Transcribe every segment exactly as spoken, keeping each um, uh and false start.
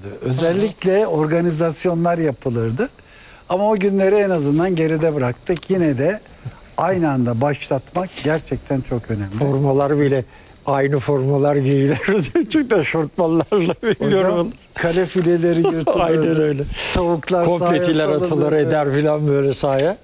Özellikle organizasyonlar yapılırdı. Ama o günleri en azından geride bıraktık. Yine de aynı anda başlatmak gerçekten çok önemli. Formalar bile aynı formalar giyilirdi. Çünkü de şortmanlarla biliyorum. Hocam kale fileleri yırtılırdı. Aynen öyle. Tavuklar Konfetiler sahaya atılır salınırdı. eder filan böyle sahaya.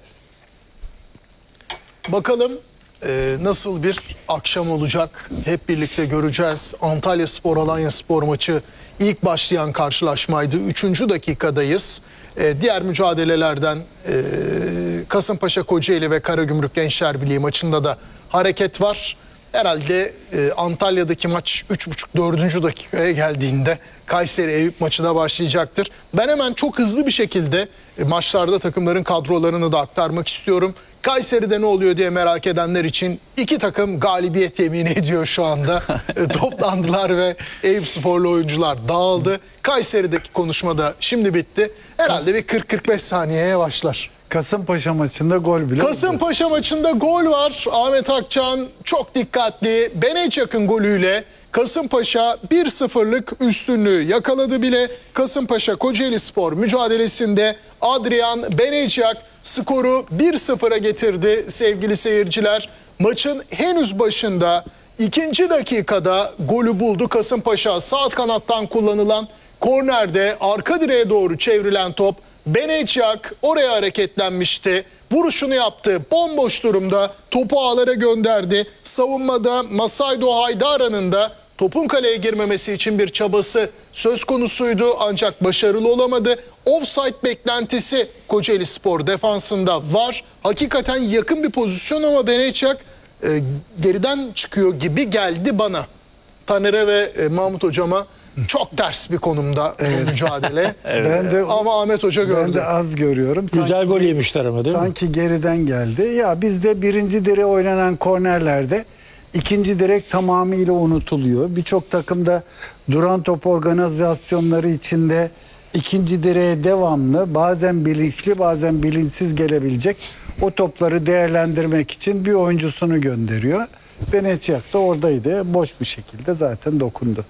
Bakalım e, nasıl bir akşam olacak. Hep birlikte göreceğiz. Antalyaspor Alanyaspor maçı ilk başlayan karşılaşmaydı. Üçüncü dakikadayız. E, diğer mücadelelerden e, Kasımpaşa Kocaeli ve Karagümrük Gençler Birliği maçında da hareket var. Herhalde e, Antalya'daki maç üç buçuk dördüncü dakikaya geldiğinde Kayseri Eyüp maçı da başlayacaktır. Ben hemen çok hızlı bir şekilde e, maçlarda takımların kadrolarını da aktarmak istiyorum. Kayseri'de ne oluyor diye merak edenler için iki takım galibiyet yemin ediyor şu anda. e, toplandılar ve Eyüpsporlu oyuncular dağıldı. Kayseri'deki konuşma da şimdi bitti. Herhalde bir kırk kırk beş saniyeye başlar. Kasımpaşa maçında gol bile oldu. Kasımpaşa maçında gol var. Ahmet Akçan çok dikkatli. Benechak'ın golüyle Kasımpaşa bir sıfırlık üstünlüğü yakaladı bile. Kasımpaşa Kocaelispor mücadelesinde Adrian Benechak skoru bir sıfıra getirdi sevgili seyirciler. Maçın henüz başında ikinci dakikada golü buldu Kasımpaşa. Sağ kanattan kullanılan kornerde arka direğe doğru çevrilen top. Benechak oraya hareketlenmişti. Vuruşunu yaptı. Bomboş durumda topu ağlara gönderdi. Savunmada Masaydo Haydara'nın da topun kaleye girmemesi için bir çabası söz konusuydu ancak başarılı olamadı. Offside beklentisi Kocaelispor defansında var. Hakikaten yakın bir pozisyon ama Benechak e, geriden çıkıyor gibi geldi bana. Taner'e ve e, Mahmut Hocam'a çok ters bir konumda bu mücadele. Ben de, Ama Ahmet Hoca gördü. ben de az görüyorum. Güzel Sanki- gol yemişler ama değil mi? Sanki geriden geldi. Ya bizde birinci direğe oynanan kornerlerde ikinci direk tamamıyla unutuluyor. Birçok takımda duran top organizasyonları içinde ikinci direğe devamlı, bazen bilinçli bazen bilinçsiz gelebilecek o topları değerlendirmek için bir oyuncusunu gönderiyor. Benechak da oradaydı. Boş bir şekilde zaten dokundu.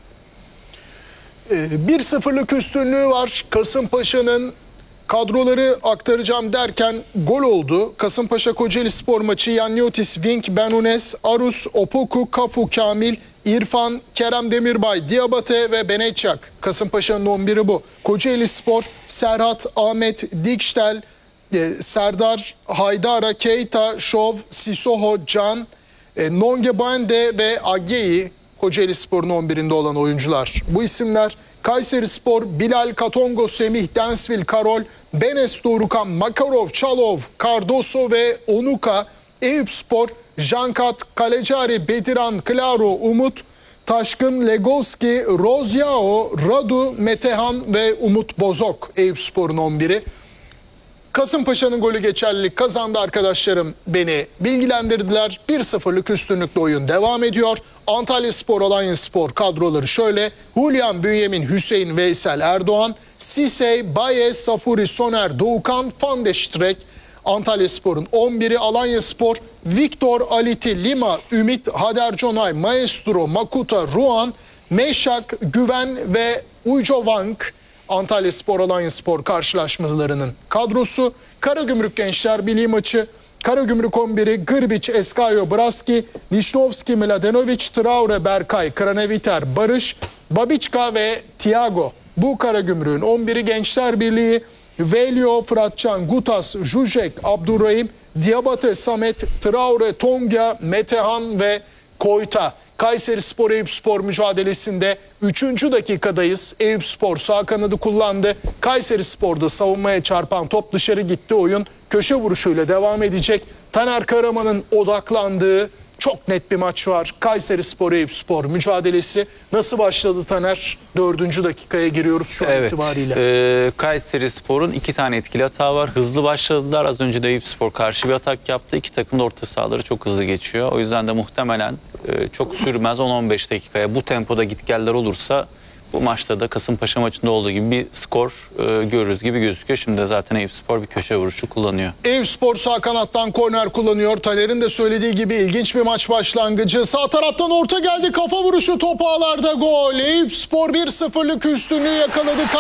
bir sıfırlık üstünlüğü var. Kasımpaşa'nın kadroları aktaracağım derken gol oldu. Kasımpaşa Kocaelispor maçı Yanyotis, Vink, Benunes, Arus, Opoku, Kafu, Kamil, İrfan, Kerem Demirbay, Diabate ve Benechak. Kasımpaşa'nın on biri bu. Kocaelispor, Serhat, Ahmet, Dikştel, e, Serdar, Haydara, Keita, Şov, Sissoko, Can, e, Nongebande ve Ageyi. Kocaelispor'un on birinde olan oyuncular. Bu isimler Kayserispor, Bilal, Katongo, Semih, Densville, Karol, Benes, Dorukan, Makarov, Çalov, Cardoso ve Onuka. Eyüpspor, Jankat, Kalecari, Bediran, Claro, Umut, Taşkın, Legoski, Rozyao, Radu, Metehan ve Umut Bozok. Eyüpspor'un on biri. Kasımpaşa'nın golü geçerlilik kazandı arkadaşlarım, beni bilgilendirdiler. bir sıfırlık üstünlükle oyun devam ediyor. Antalyaspor, Alanyaspor kadroları şöyle. Hulyan, Bünyamin, Hüseyin, Veysel, Erdoğan, Sisey, Baye, Safuri, Soner, Doğukan, Fandeştrek. Antalyaspor'un on biri, Alanyaspor, Viktor, Aliti, Lima, Ümit, Haderconay, Maestro, Makuta, Ruan, Meşak, Güven ve Uycovank. Antalyaspor, Alanyaspor karşılaşmalarının kadrosu. Karagümrük Gençler Birliği maçı. Karagümrük on biri, Grbić, Eskayo, Braski, Nişnovski, Mladenovic, Traore, Berkay, Kraneviter, Barış, Babiçka ve Tiago. Bu Karagümrük'ün on biri. Gençler Birliği, Velio, Fıratcan, Gutas, Jujek, Abdurrahim, Diabate, Samet, Traore, Tonga, Metehan ve Koyta. Kayserispor Eyüpspor mücadelesinde üçüncü dakikadayız. Eyüpspor sağ kanadı kullandı. Kayserispor'da savunmaya çarpan top dışarı gitti. Oyun köşe vuruşuyla devam edecek. Taner Karaman'ın odaklandığı çok net bir maç var. Kayserispor Eyüpspor mücadelesi nasıl başladı Taner? Dördüncü dakikaya giriyoruz şu an Evet, itibariyle. e, Kayserispor'un iki tane etkili hata var. Hızlı başladılar. Az önce de Eyüpspor karşı bir atak yaptı. İki takım da orta sahaları çok hızlı geçiyor. O yüzden de muhtemelen e, çok sürmez on on beş dakikaya bu tempoda gitgeller olursa bu maçta da Kasımpaşa maçında olduğu gibi bir skor e, görürüz gibi gözüküyor. Şimdi de zaten Eyüpspor bir köşe vuruşu kullanıyor. Eyüpspor sağ kanattan korner kullanıyor. Taner'in de söylediği gibi ilginç bir maç başlangıcı. Sağ taraftan orta geldi. Kafa vuruşu, top ağlarda, gol. Eyüpspor bir sıfırlık üstünlüğü yakaladı.